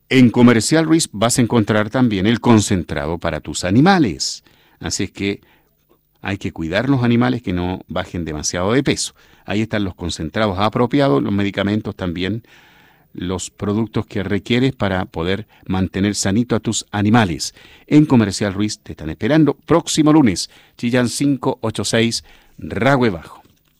En Comercial Ruiz vas a encontrar también el concentrado para tus animales. Así es que hay que cuidar los animales que no bajen demasiado de peso. Ahí están los concentrados apropiados, los medicamentos también, los productos que requieres para poder mantener sanito a tus animales. En Comercial Ruiz te están esperando próximo lunes, Chillán 586, Rahue Bajo.